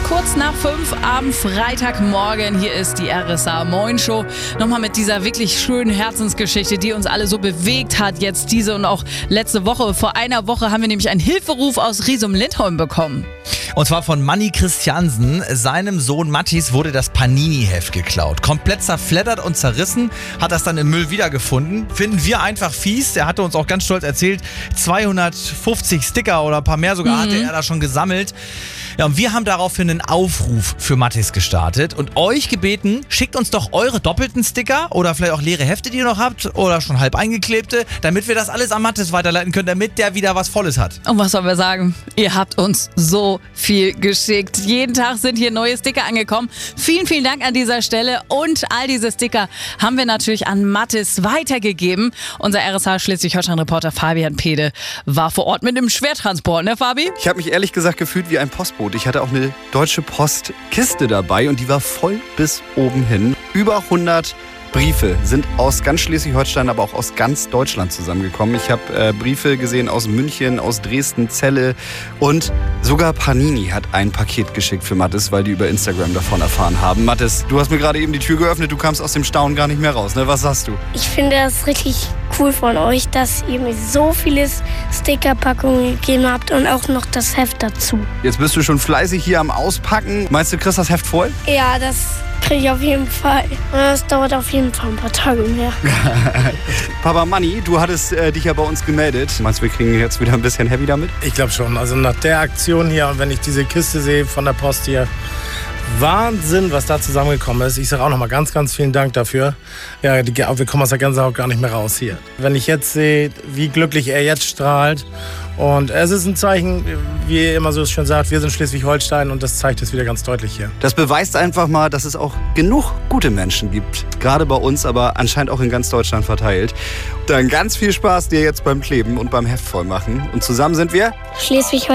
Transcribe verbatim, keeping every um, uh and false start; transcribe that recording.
kurz nach fünf am Freitagmorgen. Hier ist die R S A Moin Show. Nochmal mit dieser wirklich schönen Herzensgeschichte, die uns alle so bewegt hat. Jetzt diese und auch letzte Woche. Vor einer Woche haben wir nämlich einen Hilferuf aus Riesum-Lindholm bekommen. Und zwar von Manni Christiansen. Seinem Sohn Mattis wurde das Panini-Heft geklaut. Komplett zerfleddert und zerrissen, hat das dann im Müll wiedergefunden. Finden wir einfach fies. Er hatte uns auch ganz stolz erzählt, zweihundertfünfzig Sticker oder ein paar mehr sogar mhm. hatte er da schon gesammelt. Ja, und wir haben daraufhin einen Aufruf für Mattis gestartet und euch gebeten, schickt uns doch eure doppelten Sticker oder vielleicht auch leere Hefte, die ihr noch habt oder schon halb eingeklebte, damit wir das alles an Mattis weiterleiten können, damit der wieder was Volles hat. Und was sollen wir sagen? Ihr habt uns so viel geschickt. Jeden Tag sind hier neue Sticker angekommen. Vielen, vielen Dank an dieser Stelle und all diese Sticker haben wir natürlich an Mattis weitergegeben. Unser R S H Schleswig-Holstein-Reporter Fabian Pede war vor Ort mit einem Schwertransport, ne Fabi? Ich habe mich ehrlich gesagt gefühlt wie ein Postbote. Ich hatte auch eine Deutsche Post Kiste dabei und die war voll bis oben hin. Über hundert Briefe sind aus ganz Schleswig-Holstein, aber auch aus ganz Deutschland zusammengekommen. Ich habe äh, Briefe gesehen aus München, aus Dresden, Celle und sogar Panini hat ein Paket geschickt für Mattis, weil die über Instagram davon erfahren haben. Mattis, du hast mir gerade eben die Tür geöffnet, du kamst aus dem Staunen gar nicht mehr raus, ne? Was sagst du? Ich finde das richtig cool von euch, dass ihr mir so viele Stickerpackungen gegeben habt und auch noch das Heft dazu. Jetzt bist du schon fleißig hier am Auspacken. Meinst du, kriegst das Heft voll? Ja, das kriege ich auf jeden Fall. Und das dauert auf jeden Fall ein paar Tage mehr. Papa Manni, du hattest äh, dich ja bei uns gemeldet. Meinst du, wir kriegen jetzt wieder ein bisschen Heavy damit? Ich glaube schon. Also nach der Aktion hier und wenn ich diese Kiste sehe von der Post hier, Wahnsinn, was da zusammengekommen ist. Ich sage auch nochmal ganz, ganz vielen Dank dafür. Ja, die, wir kommen aus der Gänsehaut gar nicht mehr raus hier. Wenn ich jetzt sehe, wie glücklich er jetzt strahlt. Und es ist ein Zeichen, wie ihr immer so schön sagt, wir sind Schleswig-Holstein und das zeigt es wieder ganz deutlich hier. Das beweist einfach mal, dass es auch genug gute Menschen gibt. Gerade bei uns, aber anscheinend auch in ganz Deutschland verteilt. Dann ganz viel Spaß dir jetzt beim Kleben und beim Heft vollmachen. Und zusammen sind wir Schleswig-Holstein.